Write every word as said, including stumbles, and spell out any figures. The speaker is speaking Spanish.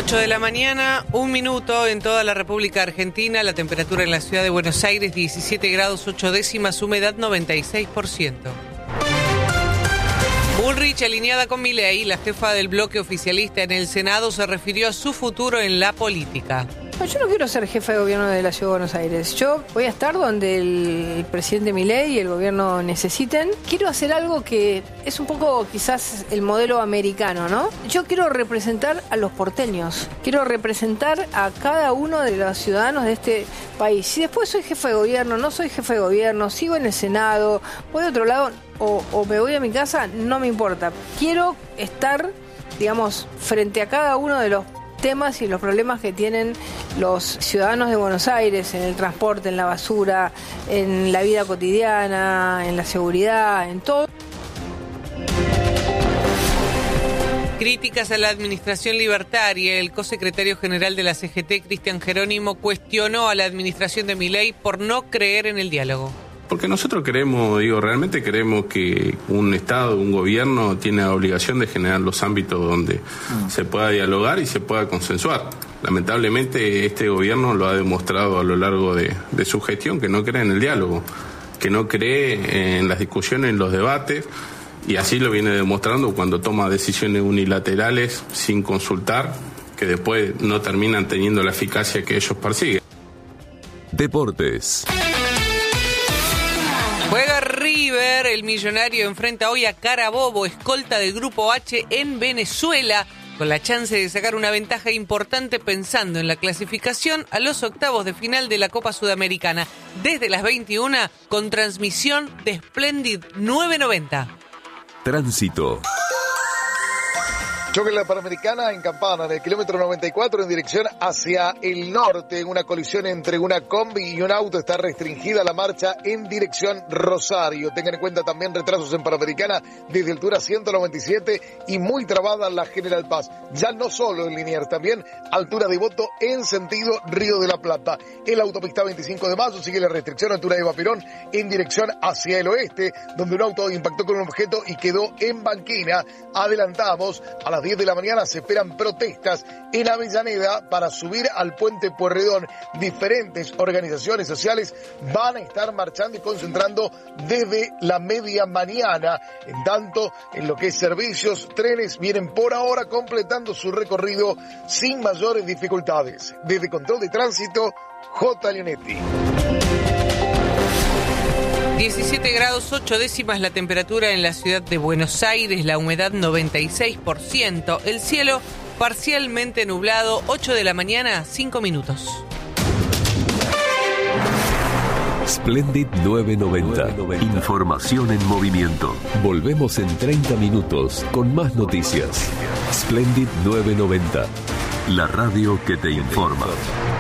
ocho de la mañana, un minuto en toda la República Argentina. La temperatura en la ciudad de Buenos Aires, diecisiete grados ocho décimas, humedad noventa y seis por ciento. Bullrich, alineada con Milei, la jefa del bloque oficialista en el Senado, se refirió a su futuro en la política. No, yo no quiero ser jefe de gobierno de la Ciudad de Buenos Aires. Yo voy a estar donde el presidente Milei y el gobierno necesiten. Quiero hacer algo que es un poco quizás el modelo americano, ¿no? Yo quiero representar a los porteños. Quiero representar a cada uno de los ciudadanos de este país. Si después soy jefe de gobierno, no soy jefe de gobierno, sigo en el Senado, voy a otro lado o, o me voy a mi casa, no me importa. Quiero estar, digamos, frente a cada uno de los temas y los problemas que tienen los ciudadanos de Buenos Aires en el transporte, en la basura, en la vida cotidiana, en la seguridad, en todo. Críticas a la administración libertaria. El cosecretario general de la C G T, Cristian Jerónimo, cuestionó a la administración de Milei por no creer en el diálogo. Porque nosotros creemos, digo, realmente creemos que un Estado, un gobierno tiene la obligación de generar los ámbitos donde mm. se pueda dialogar y se pueda consensuar. Lamentablemente este gobierno lo ha demostrado a lo largo de, de su gestión, que no cree en el diálogo, que no cree en las discusiones, en los debates, y así lo viene demostrando cuando toma decisiones unilaterales sin consultar, que después no terminan teniendo la eficacia que ellos persiguen. Deportes. Juega River, el millonario enfrenta hoy a Carabobo, escolta del Grupo H en Venezuela, con la chance de sacar una ventaja importante pensando en la clasificación a los octavos de final de la Copa Sudamericana, desde las veintiuna, con transmisión de Splendid nueve noventa. Tránsito. Choque en la Panamericana en Campana, en el kilómetro noventa y cuatro en dirección hacia el norte. En una colisión entre una combi y un auto está restringida la marcha en dirección Rosario. Tengan en cuenta también retrasos en Panamericana desde altura ciento noventa y siete y muy trabada la General Paz. Ya no solo en Liniers, también altura de Voto en sentido Río de la Plata. En la autopista veinticinco de mayo sigue la restricción altura de Eva Perón en dirección hacia el oeste, donde un auto impactó con un objeto y quedó en banquina. Adelantamos a las diez de la mañana, se esperan protestas en Avellaneda para subir al puente Pueyrredón. Diferentes organizaciones sociales van a estar marchando y concentrando desde la media mañana. En tanto, en lo que es servicios, trenes vienen por ahora completando su recorrido sin mayores dificultades. Desde Control de Tránsito, J. Leonetti. diecisiete grados ocho décimas la temperatura en la ciudad de Buenos Aires, la humedad noventa y seis por ciento, el cielo parcialmente nublado, ocho de la mañana, cinco minutos. Splendid nueve noventa. Información en movimiento. Volvemos en treinta minutos con más noticias. Splendid nueve noventa. La radio que te informa.